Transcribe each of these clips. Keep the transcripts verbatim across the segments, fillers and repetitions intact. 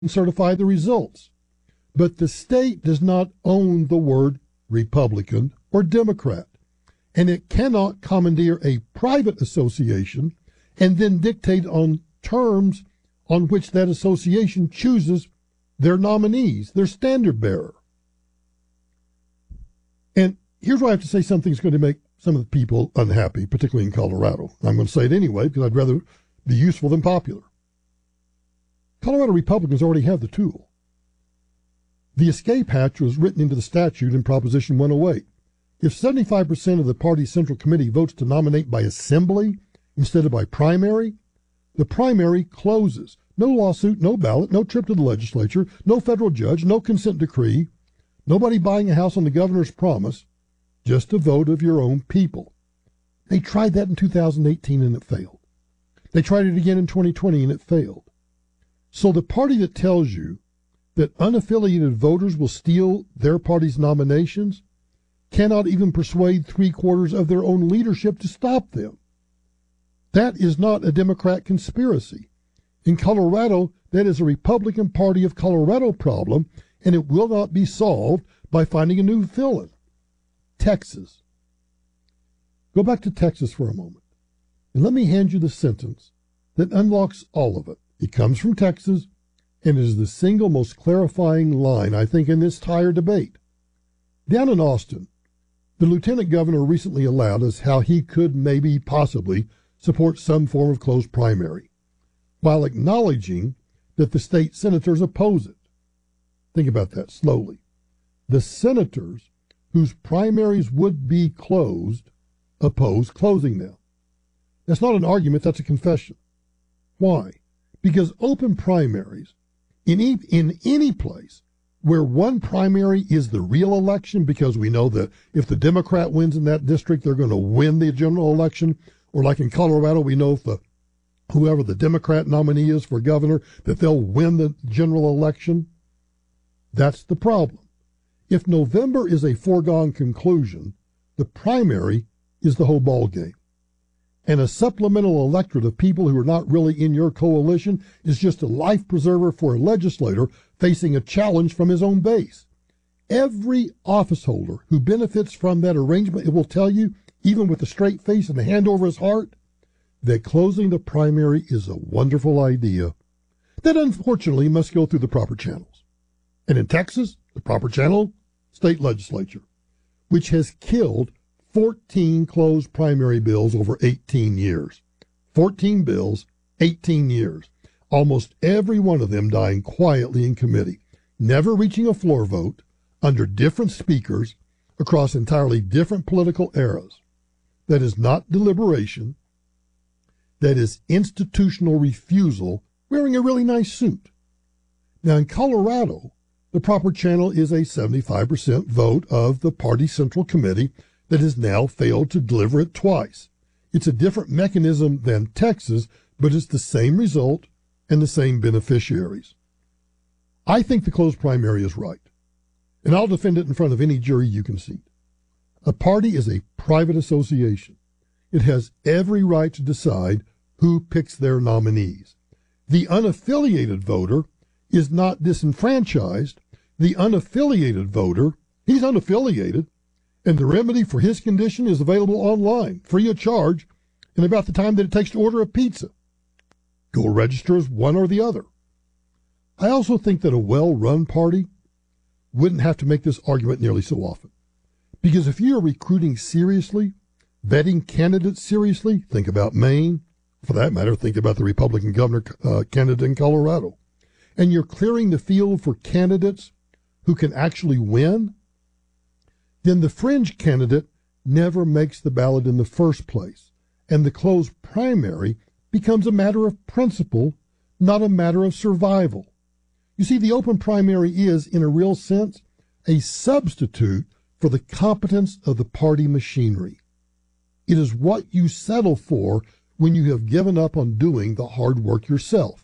and certify the results. But the state does not own the word Republican or Democrat, and it cannot commandeer a private association and then dictate on terms on which that association chooses their nominees, their standard bearer. And here's why I have to say something that's going to make some of the people unhappy, particularly in Colorado. I'm going to say it anyway because I'd rather be useful than popular. Colorado Republicans already have the tool. The escape hatch was written into the statute in Proposition one oh eight. If seventy-five percent of the party's central committee votes to nominate by assembly instead of by primary, the primary closes. No lawsuit, no ballot, no trip to the legislature, no federal judge, no consent decree, nobody buying a house on the governor's promise, just a vote of your own people. They tried that in two thousand eighteen and it failed. They tried it again in twenty twenty and it failed. So the party that tells you that unaffiliated voters will steal their party's nominations cannot even persuade three-quarters of their own leadership to stop them. That is not a Democrat conspiracy. In Colorado, that is a Republican Party of Colorado problem, and it will not be solved by finding a new villain. Texas. Go back to Texas for a moment, and let me hand you the sentence that unlocks all of it. It comes from Texas, and it is the single most clarifying line, I think, in this entire debate. Down in Austin, the lieutenant governor recently allowed us how he could maybe, possibly, support some form of closed primary, while acknowledging that the state senators oppose it. Think about that slowly. The senators whose primaries would be closed oppose closing them. That's not an argument, that's a confession. Why? Because open primaries, in, e- in any place where one primary is the real election, because we know that if the Democrat wins in that district, they're going to win the general election, or like in Colorado, we know if the whoever the Democrat nominee is for governor, that they'll win the general election. That's the problem. If November is a foregone conclusion, the primary is the whole ball game. And a supplemental electorate of people who are not really in your coalition is just a life preserver for a legislator facing a challenge from his own base. Every office holder who benefits from that arrangement, it will tell you, even with a straight face and a hand over his heart, that closing the primary is a wonderful idea that unfortunately must go through the proper channels. And in Texas, the proper channel, state legislature, which has killed fourteen closed primary bills over eighteen years. fourteen bills, eighteen years. Almost every one of them dying quietly in committee, never reaching a floor vote, under different speakers, across entirely different political eras. That is not deliberation. That is institutional refusal, wearing a really nice suit. Now in Colorado, the proper channel is a seventy-five percent vote of the party central committee that has now failed to deliver it twice. It's a different mechanism than Texas, but it's the same result and the same beneficiaries. I think the closed primary is right, and I'll defend it in front of any jury you can seat. A party is a private association. It has every right to decide who picks their nominees. The unaffiliated voter is not disenfranchised. The unaffiliated voter, he's unaffiliated, and the remedy for his condition is available online, free of charge, in about the time that it takes to order a pizza. Go register as one or the other. I also think that a well-run party wouldn't have to make this argument nearly so often. Because if you're recruiting seriously, vetting candidates seriously, think about Maine. For that matter, think about the Republican governor uh, candidate in Colorado. And you're clearing the field for candidates who can actually win, then the fringe candidate never makes the ballot in the first place. And the closed primary becomes a matter of principle, not a matter of survival. You see, the open primary is, in a real sense, a substitute for the competence of the party machinery. It is what you settle for when you have given up on doing the hard work yourself.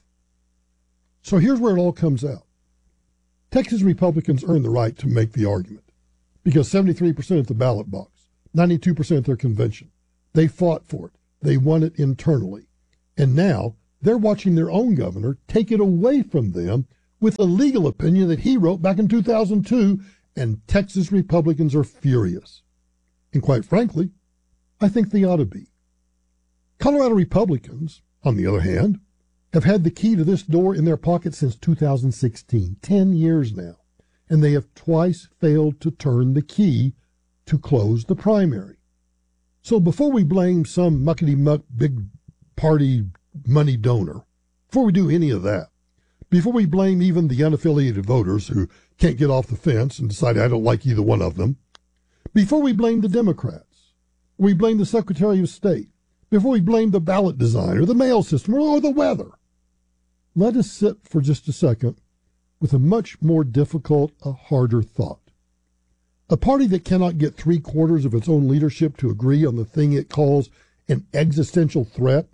So here's where it all comes out. Texas Republicans earn the right to make the argument because seventy-three percent at the ballot box, ninety-two percent at their convention. They fought for it. They won it internally. And now they're watching their own governor take it away from them with a legal opinion that he wrote back in two thousand two, and Texas Republicans are furious. And quite frankly, I think they ought to be. Colorado Republicans, on the other hand, have had the key to this door in their pocket since two thousand sixteen, ten years now, and they have twice failed to turn the key to close the primary. So before we blame some muckety-muck big party money donor, before we do any of that, before we blame even the unaffiliated voters who can't get off the fence and decide I don't like either one of them, before we blame the Democrats, we blame the Secretary of State, before we blame the ballot design or the mail system or the weather, let us sit for just a second with a much more difficult, a harder thought. A party that cannot get three quarters of its own leadership to agree on the thing it calls an existential threat,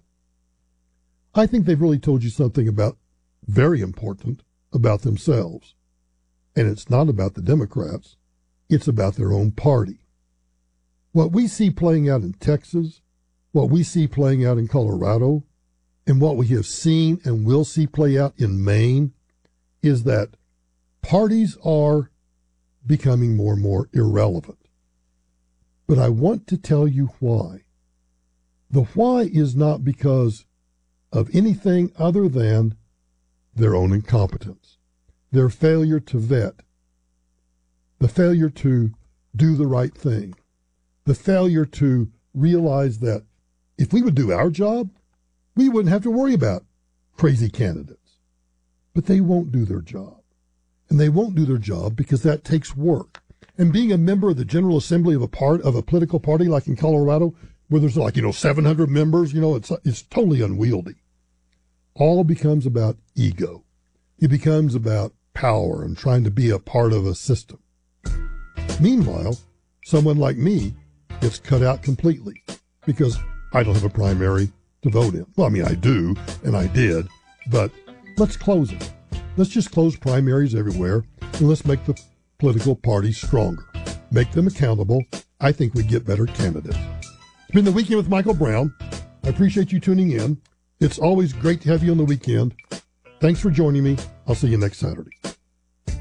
I think they've really told you something about very important about themselves. And it's not about the Democrats. It's about their own party. What we see playing out in Texas, what we see playing out in Colorado, and what we have seen and will see play out in Maine is that parties are becoming more and more irrelevant. But I want to tell you why. The why is not because of anything other than their own incompetence, their failure to vet, the failure to do the right thing, the failure to realize that if we would do our job, we wouldn't have to worry about crazy candidates. But they won't do their job. And they won't do their job because that takes work. And being a member of the General Assembly of a part of a political party like in Colorado, where there's like, you know, seven hundred members, you know, it's it's totally unwieldy. All becomes about ego. It becomes about power and trying to be a part of a system. Meanwhile, someone like me gets cut out completely because I don't have a primary to vote in. Well, I mean, I do, and I did, but let's close it. Let's just close primaries everywhere, and let's make the political parties stronger. Make them accountable. I think we get better candidates. It's been the Weekend with Michael Brown. I appreciate you tuning in. It's always great to have you on the weekend. Thanks for joining me. I'll see you next Saturday.